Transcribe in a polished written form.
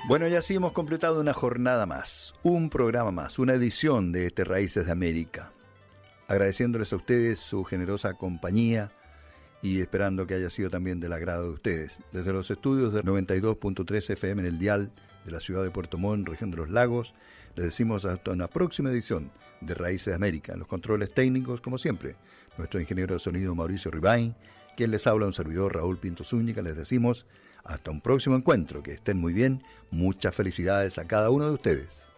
Bueno, y así hemos completado una jornada más, un programa más, una edición de Raíces de América. Agradeciéndoles a ustedes su generosa compañía y esperando que haya sido también del agrado de ustedes. Desde los estudios de 92.3 FM en el dial de la ciudad de Puerto Montt, región de los lagos, les decimos hasta una próxima edición de Raíces de América. En los controles técnicos, como siempre, nuestro ingeniero de sonido Mauricio Ribain, quien les habla, un servidor Raúl Pinto Zúñiga. Les decimos hasta un próximo encuentro, que estén muy bien, muchas felicidades a cada uno de ustedes.